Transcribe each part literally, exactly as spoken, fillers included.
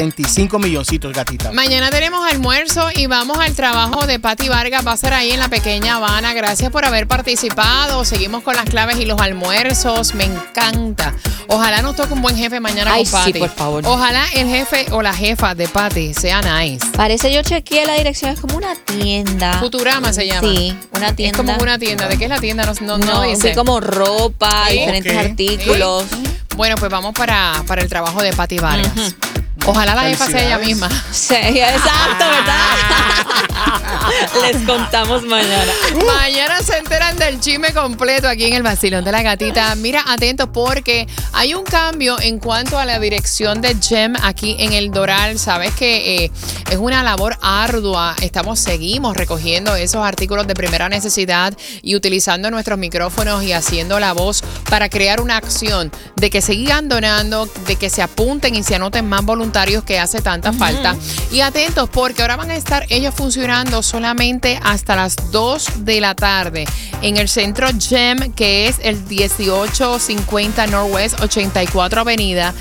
veinticinco milloncitos, gatita. Mañana tenemos almuerzo y vamos al trabajo de Pati Vargas. Va a ser ahí en la Pequeña Habana. Gracias por haber participado. Seguimos con las claves y los almuerzos. Me encanta. Ojalá nos toque un buen jefe mañana Ay, con Pati. sí, por favor. Ojalá el jefe o la jefa de Pati sea nice. Parece, yo chequeé la dirección, es como una tienda. Futurama se llama. Sí, una tienda. Es como una tienda. ¿De qué es la tienda? No, no, no, No, dice. sí, como ropa, ¿Sí? diferentes Ok. artículos. Bueno, pues vamos para, para el trabajo de Pati Vargas. Ujú. Ojalá la jefa sea ella misma. Sí, exacto, ¿verdad? Les contamos mañana. Mañana se enteran del chisme completo aquí en el Vacilón de la Gatita. Mira, atentos porque hay un cambio en cuanto a la dirección de Gem aquí en el Doral. Sabes que eh, es una labor ardua. Estamos, seguimos recogiendo esos artículos de primera necesidad y utilizando nuestros micrófonos y haciendo la voz para crear una acción de que sigan donando, de que se apunten y se anoten más voluntarios que hace tanta falta. Y atentos porque ahora van a estar ellos funcionando solamente hasta las dos de la tarde en el centro Gem, que es el dieciocho cincuenta Northwest ochenta y cuatro Avenida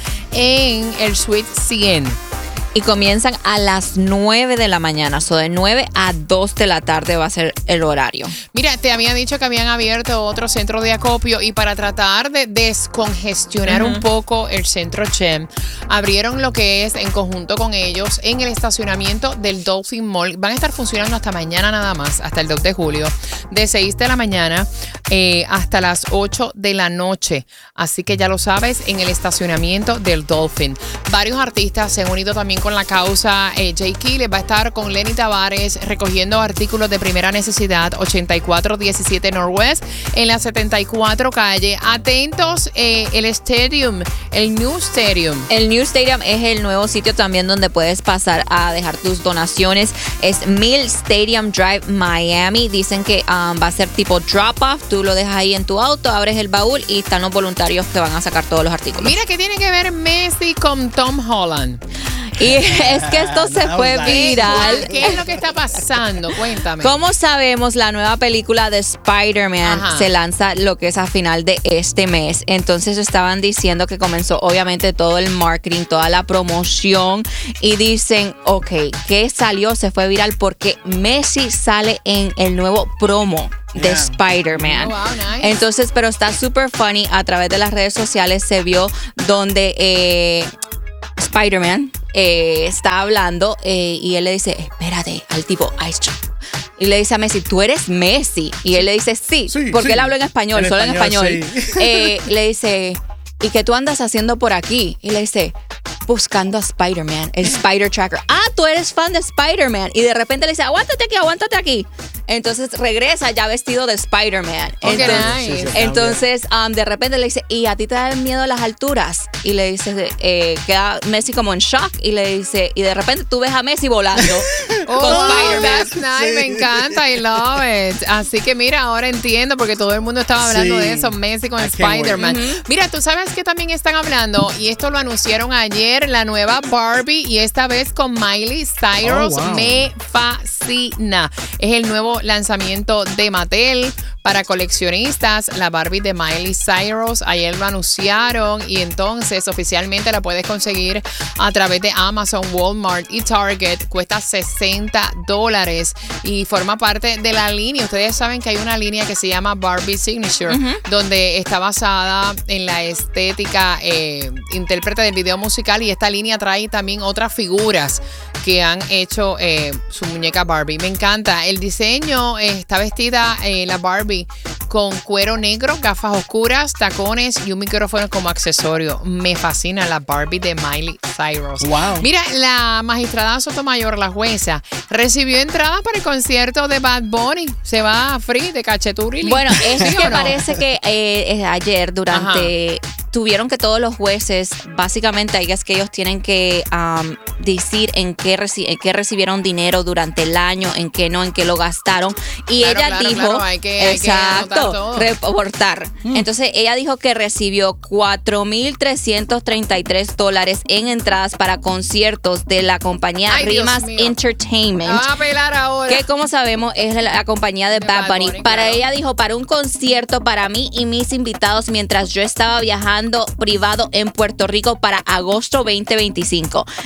en el Suite cien. Y comienzan a las nueve de la mañana, so de nueve a dos de la tarde va a ser el horario. Mira, te había dicho que habían abierto otro centro de acopio y para tratar de descongestionar uh-huh. un poco el centro Gem, abrieron lo que es en conjunto con ellos en el estacionamiento del Dolphin Mall. Van a estar funcionando hasta mañana nada más, hasta el dos de julio, de seis de la mañana eh, hasta las ocho de la noche. Así que ya lo sabes, en el estacionamiento del Dolphin. Varios artistas se han unido también con la causa. eh, Jay Quiles va a estar con Lenny Tavares recogiendo artículos de primera necesidad, ochenta y cuatro diecisiete Northwest en la setenta y cuatro calle. Atentos, eh, el Stadium, el New Stadium. El New Stadium es el nuevo sitio también donde puedes pasar a dejar tus donaciones. Es Mill Stadium Drive, Miami. Dicen que um, va a ser tipo drop-off. Tú lo dejas ahí en tu auto, abres el baúl y están los voluntarios que van a sacar todos los artículos. Mira que tiene que ver Messi con Tom Holland. Y es que esto se fue viral. ¿Qué es lo que está pasando? Cuéntame. Como sabemos, la nueva película de Spider-Man Ajá. se lanza lo que es a final de este mes. Entonces estaban diciendo que comenzó obviamente todo el marketing, toda la promoción. Y dicen, ok, ¿qué salió? Se fue viral porque Messi sale en el nuevo promo de Yeah. Spider-Man. Oh, wow, nice. Entonces, pero está súper funny. A través de las redes sociales se vio donde eh, Spider-Man eh, está hablando eh, y él le dice, espérate, al tipo Ice Chop. Y le dice a Messi, ¿tú eres Messi? Y él le dice, sí, Sí, porque sí. él habla en español, En solo español, en español. sí. Eh, le dice, ¿y qué tú andas haciendo por aquí? Y le dice, buscando a Spider-Man, el Spider Tracker. Ah, tú eres fan de Spider-Man. Y de repente le dice, aguántate aquí, aguántate aquí. Entonces regresa ya vestido de Spider-Man. Oh, qué entonces, nice. Sí, sí, entonces um, de repente le dice, ¿y a ti te dan miedo las alturas? Y le dice, eh, queda Messi como en shock. Y le dice, y de repente tú ves a Messi volando con Oh, Spider-Man. that's nice. Sí. Me encanta. I love it. Así que mira, ahora entiendo porque todo el mundo estaba hablando Sí. de eso. Messi con I can't Spider-Man. wait. Mira, tú sabes que también están hablando, y esto lo anunciaron ayer, la nueva Barbie, y esta vez con Miley Cyrus. Oh, wow. Me fascina. Es el nuevo lanzamiento de Mattel para coleccionistas, la Barbie de Miley Cyrus. Ayer lo anunciaron y entonces oficialmente la puedes conseguir a través de Amazon, Walmart y Target. Cuesta sesenta dólares y forma parte de la línea. Ustedes saben que hay una línea que se llama Barbie Signature, uh-huh. donde está basada en la estética eh, intérprete del video musical, y esta línea trae también otras figuras que han hecho eh, su muñeca Barbie. Me encanta. El diseño eh, está vestida eh, la Barbie con cuero negro, gafas oscuras, tacones y un micrófono como accesorio. Me fascina la Barbie de Miley Cyrus. Wow. Mira, la magistrada Sotomayor, la jueza, recibió entradas para el concierto de Bad Bunny. Se va free de cacheturri. Bueno, es ¿Sí que o no? parece que eh, ayer durante... Ajá. Tuvieron que todos los jueces, básicamente, ahí es que ellos tienen que um, decir en qué, reci- en qué recibieron dinero durante el año, en qué no, en qué lo gastaron. Y Claro, ella claro, dijo, claro, hay que- hay que anotar exacto, todo. reportar. Mm. Entonces ella dijo que recibió cuatro mil trescientos treinta y tres dólares en entradas para conciertos de la compañía Ay, Dios Rimas mío. Entertainment. Va a pelar ahora. Que como sabemos es la, la compañía de, De Bad Bad Bunny. Bunny, Para claro. ella dijo, para un concierto para mí y mis invitados mientras yo estaba viajando privado en Puerto Rico para agosto veinte veinticinco. Ain't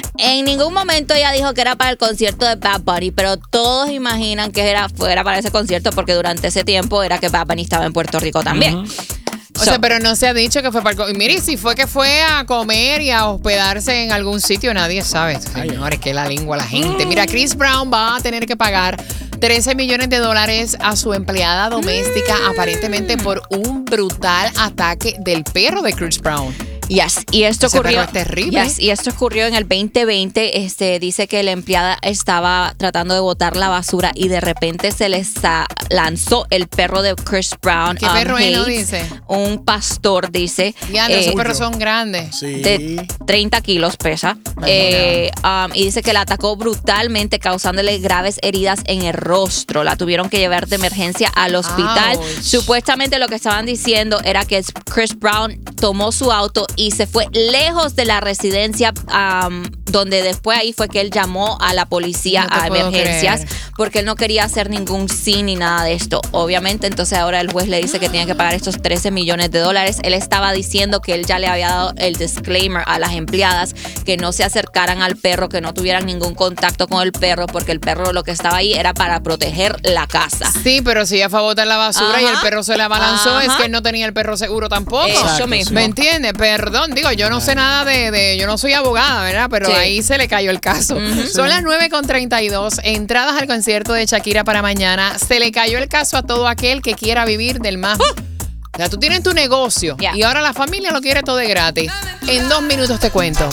en ningún momento ella dijo que era para el concierto de Bad Bunny, pero todos imaginan que era fuera para ese concierto porque durante ese tiempo era que Bad Bunny estaba en Puerto Rico también. Uh-huh. O so, sea, pero no se ha dicho que fue para... Y mire, si fue que fue a comer y a hospedarse en algún sitio, nadie sabe. Señores, que la lengua la gente. Mira, Chris Brown va a tener que pagar trece millones de dólares a su empleada doméstica, mm. aparentemente por un brutal ataque del perro de Chris Brown. Yes, y esto Ese ocurrió. Perro es terrible. Yes, y esto ocurrió en el veinte veinte. Este dice que la empleada estaba tratando de botar la basura y de repente se les lanzó el perro de Chris Brown. ¿Qué um, perro es, no Hayes, dice? Un pastor, dice. Ya, no, eh, esos perros son grandes. Sí. De treinta kilos pesa. Eh, um, y dice que la atacó brutalmente, causándole graves heridas en el rostro. La tuvieron que llevar de emergencia al hospital. Ouch. Supuestamente lo que estaban diciendo era que Chris Brown tomó su auto y se fue lejos de la residencia, um, donde después ahí fue que él llamó a la policía no a emergencias creer. porque él no quería hacer ningún scene ni nada de esto. Obviamente, entonces ahora el juez le dice que tiene que pagar estos trece millones de dólares. Él estaba diciendo que él ya le había dado el disclaimer a las empleadas que no se acercaran al perro, que no tuvieran ningún contacto con el perro, porque el perro lo que estaba ahí era para proteger la casa. Sí, pero si ella fue a botar la basura, ajá, y el perro se la abalanzó, ajá, es que él no tenía el perro seguro tampoco. Exacto, Eso mismo. ¿Me entiendes? Perdón, digo, yo no sé nada de, de yo no soy abogada, ¿verdad? Pero sí, ahí se le cayó el caso. Uh-huh. Son las nueve con treinta y dos, entradas al concierto de Shakira para mañana. Se le cayó el caso a todo aquel que quiera vivir del más. Uh. O sea, tú tienes tu negocio, yeah, y ahora la familia lo quiere todo de gratis. En dos minutos te cuento.